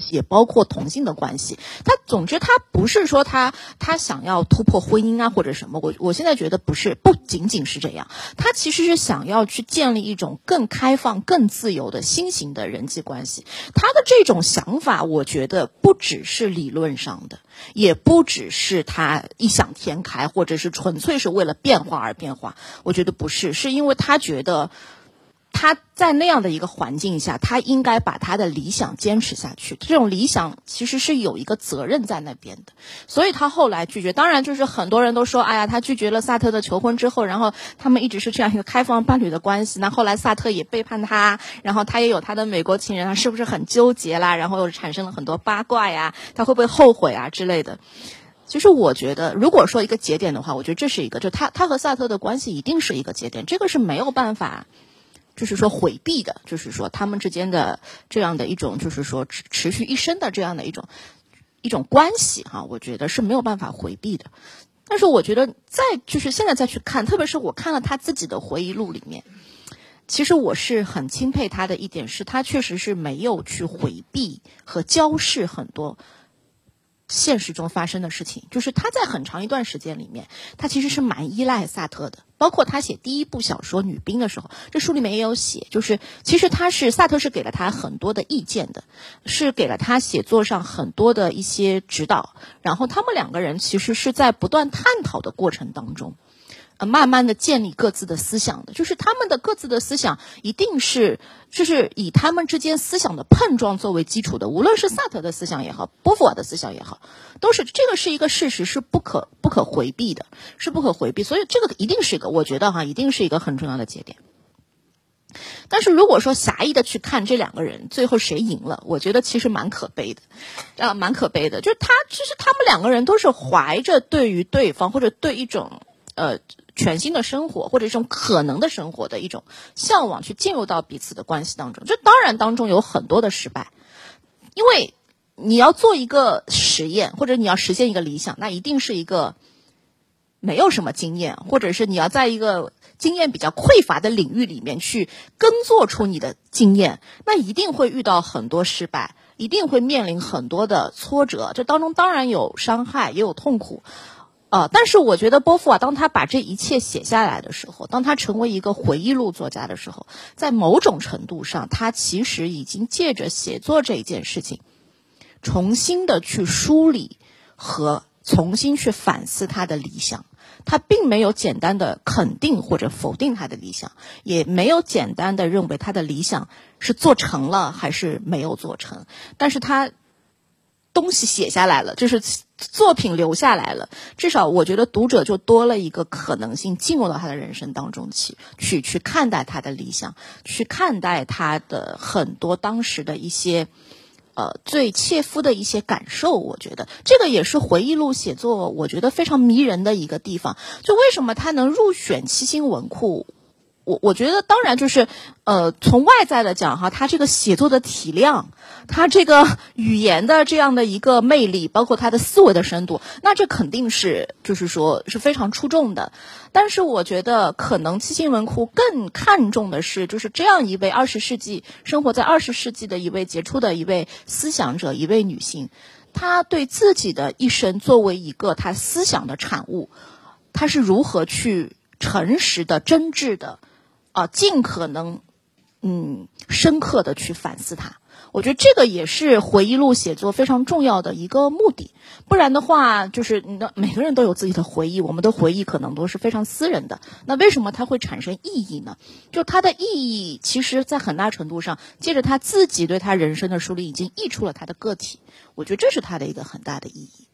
也包括同性的关系。总之他不是说他想要突破婚姻啊或者什么，我现在觉得不仅仅是这样，他其实是想要去建立一种更开放更自由的新型的人际关系。他的这种想法我觉得不只是理论上的，也不只是他异想天开，或者是纯粹是为了变化而变化，我觉得不是，是因为他觉得他在那样的一个环境下，他应该把他的理想坚持下去，这种理想其实是有一个责任在那边的，所以他后来拒绝。当然就是很多人都说，哎呀，他拒绝了萨特的求婚之后，然后他们一直是这样一个开放伴侣的关系，那后来萨特也背叛他，然后他也有他的美国情人，他是不是很纠结啦，然后又产生了很多八卦呀，他会不会后悔啊之类的。其实我觉得如果说一个节点的话，我觉得这是一个，就他和萨特的关系一定是一个节点，这个是没有办法就是说回避的，就是说他们之间的这样的一种就是说持续一生的这样的一种关系哈，我觉得是没有办法回避的。但是我觉得就是现在再去看，特别是我看了他自己的回忆录里面，其实我是很钦佩他的一点是，他确实是没有去回避和交视很多现实中发生的事情，就是他在很长一段时间里面，他其实是蛮依赖萨特的。包括他写第一部小说《女兵》的时候，这书里面也有写，就是其实萨特是给了他很多的意见的，是给了他写作上很多的一些指导，然后他们两个人其实是在不断探讨的过程当中慢慢的建立各自的思想的，就是他们的各自的思想一定是就是以他们之间思想的碰撞作为基础的，无论是萨特的思想也好，波伏娃的思想也好，都是这个是一个事实，是不可回避的，是不可回避，所以这个一定是一个，我觉得一定是一个很重要的节点。但是如果说狭义的去看这两个人最后谁赢了，我觉得其实蛮可悲的，蛮可悲的，就是其实他们两个人都是怀着对于对方或者对一种全新的生活或者一种可能的生活的一种向往去进入到彼此的关系当中，这当然当中有很多的失败，因为你要做一个实验或者你要实现一个理想，那一定是一个没有什么经验，或者是你要在一个经验比较匮乏的领域里面去耕作出你的经验，那一定会遇到很多失败，一定会面临很多的挫折，这当中当然有伤害也有痛苦但是我觉得波伏娃当他把这一切写下来的时候，当他成为一个回忆录作家的时候，在某种程度上他其实已经借着写作这一件事情重新的去梳理和重新去反思他的理想，他并没有简单的肯定或者否定他的理想，也没有简单的认为他的理想是做成了还是没有做成，但是他东西写下来了，就是作品留下来了，至少我觉得读者就多了一个可能性进入到他的人生当中去看待他的理想，去看待他的很多当时的一些最切肤的一些感受。我觉得这个也是回忆录写作我觉得非常迷人的一个地方，就为什么他能入选七星文库，我觉得当然就是从外在的讲他这个写作的体量，他这个语言的这样的一个魅力，包括他的思维的深度，那这肯定是就是说是非常出众的。但是我觉得可能七星文库更看重的是就是这样一位生活在20世纪的一位杰出的一位思想者，一位女性，她对自己的一生作为一个她思想的产物，她是如何去诚实的真挚的尽可能深刻的去反思它。我觉得这个也是回忆录写作非常重要的一个目的，不然的话就是每个人都有自己的回忆，我们的回忆可能都是非常私人的，那为什么它会产生意义呢？就它的意义其实在很大程度上借着他自己对他人生的梳理已经溢出了他的个体，我觉得这是他的一个很大的意义。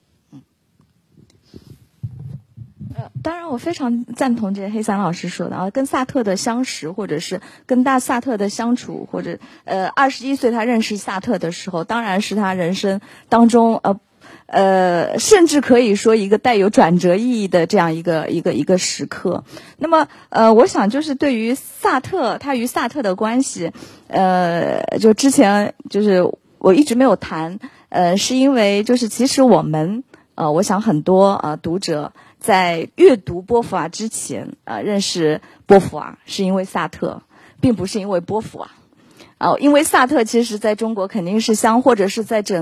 当然我非常赞同这黑伞老师说的跟萨特的相识，或者是跟萨特的相处，或者21岁他认识萨特的时候，当然是他人生当中甚至可以说一个带有转折意义的这样一个时刻。那么我想就是对于萨特，他与萨特的关系就之前就是我一直没有谈是因为就是其实我想很多读者在阅读波伏娃之前认识波伏娃是因为萨特，并不是因为波伏娃因为萨特其实在中国肯定是或者是在整